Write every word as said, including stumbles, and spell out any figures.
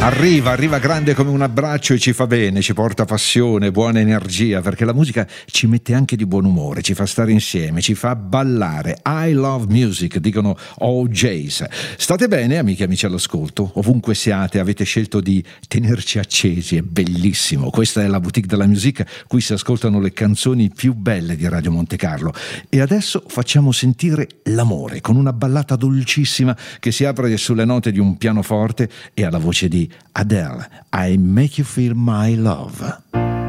Arriva, arriva grande come un abbraccio e ci fa bene, ci porta passione, buona energia, perché la musica ci mette anche di buon umore, ci fa stare insieme, ci fa ballare. I love music, dicono O J's. State bene, amiche e amici all'ascolto? Ovunque siate, avete scelto di tenerci accesi, è bellissimo. Questa è la Boutique della Musica, qui si ascoltano le canzoni più belle di Radio Monte Carlo. E adesso facciamo sentire l'amore con una ballata dolcissima che si apre sulle note di un pianoforte e alla voce di Adele, I Make You Feel My Love.